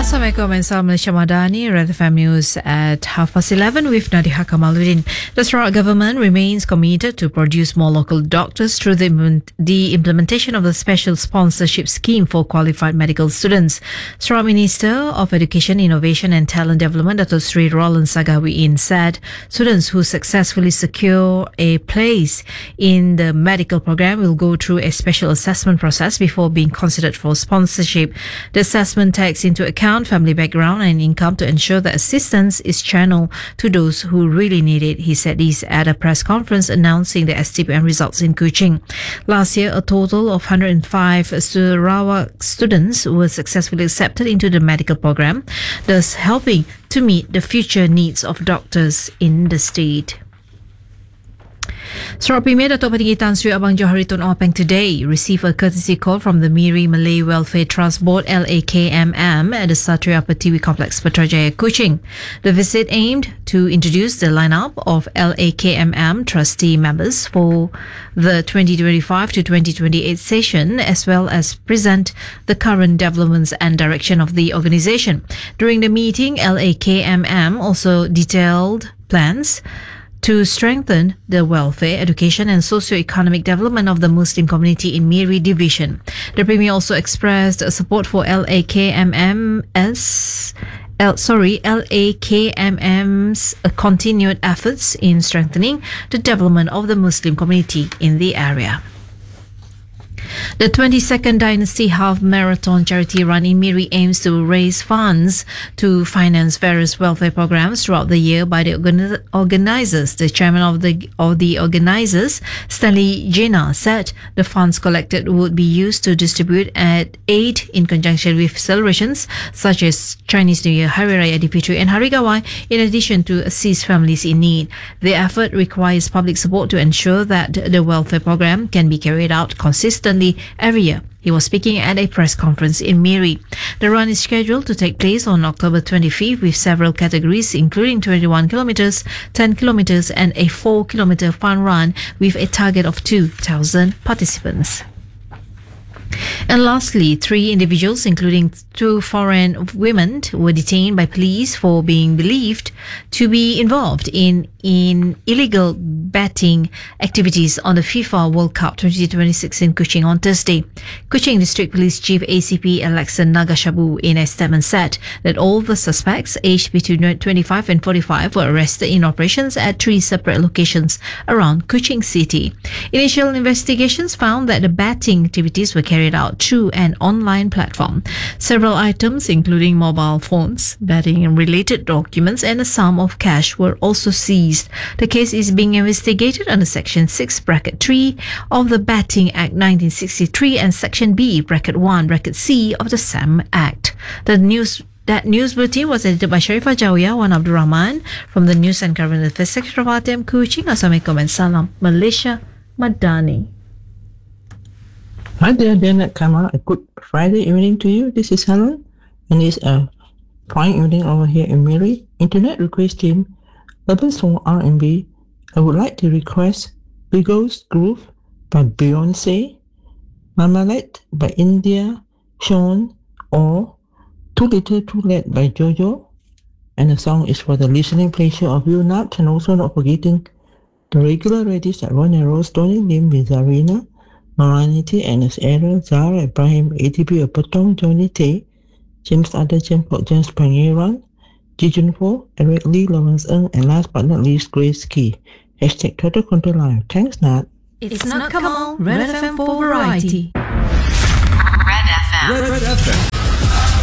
Assalamualaikum and Salam Malaysia Madani, Red FM News at 11:30 with Nadiha Kamaluddin. The Sarawak government remains committed to produce more local doctors through the implementation of the special sponsorship scheme for qualified medical students. Sarawak Minister of Education, Innovation and Talent Development, Dato Sri Roland Sagawiin, said students who successfully secure a place in the medical program will go through a special assessment process before being considered for sponsorship. The assessment takes into account family background and income to ensure that assistance is channeled to those who really need it. He said this at a press conference announcing the STPM results in Kuching. Last year, a total of 105 Sarawak students were successfully accepted into the medical program, thus helping to meet the future needs of doctors in the state. Sarawak Premier Dato' Patinggi Tan Sri Abang Johari Tun Openg today received a courtesy call from the Miri Malay Welfare Trust Board LAKMM at the Satria Pertiwi Complex, Putrajaya, Kuching. The visit aimed to introduce the lineup of LAKMM trustee members for the 2025 to 2028 session, as well as present the current developments and direction of the organisation. During the meeting, LAKMM also detailed plans to strengthen the welfare, education and socio-economic development of the Muslim community in Miri Division. The Premier also expressed support for LAKMM's continued efforts in strengthening the development of the Muslim community in the area. The 22nd Dynasty Half Marathon charity run in Miri aims to raise funds to finance various welfare programs throughout the year by the organisers. The chairman of the organisers, Stanley Jena, said the funds collected would be used to distribute aid in conjunction with celebrations such as Chinese New Year, Hari Raya Aidilfitri and Hari Gawai, in addition to assist families in need. The effort requires public support to ensure that the welfare program can be carried out consistently every year. He was speaking at a press conference in Miri. The run is scheduled to take place on October 25th with several categories including 21 kilometers, 10 kilometers and a 4-kilometer fun run with a target of 2,000 participants. And lastly, 3 individuals, including 2 foreign women, were detained by police for being believed to be involved in illegal betting activities on the FIFA World Cup 2026 in Kuching on Thursday. Kuching District Police Chief ACP Alexan Nagashabu in a statement said that all the suspects aged between 25 and 45 were arrested in operations at 3 separate locations around Kuching City. Initial investigations found that the betting activities were carried out through an online platform. Several items, including mobile phones, betting and related documents, and a sum of cash were also seized. The case is being investigated under Section 6, Bracket 3 of the Betting Act 1963 and Section B, Bracket 1, Bracket C of the SAM Act. That news bulletin was edited by Sharifah Jawiyah, Wan Abdul Rahman from the News and Current Affairs Section of RTM Kuching. Assalamualaikum and Salam Malaysia Madani. Hi there, Janet Kamal. A good Friday evening to you. This is Helen, and it's a fine evening over here in Miri. Internet request team, Urban Song R&B. I would like to request Biggles Groove by Beyonce, Marmalade by India, Sean, or Too Little Too Late by Jojo. And the song is for the listening pleasure of you, Nat, and also not forgetting the regular ladies at Ron and Rose, Tony Lim, Bizarrina, Moranity, Anas Era, Zara, Ibrahim, ATP of Potong, Johnny Tay, James James Pangeran, Jijun Fo, Eric Lee, Lawrence Ng, and last but not least, Grace Key. # Total Control Live. Thanks, Nat. It's not Kamal, Red FM for variety. Red FM.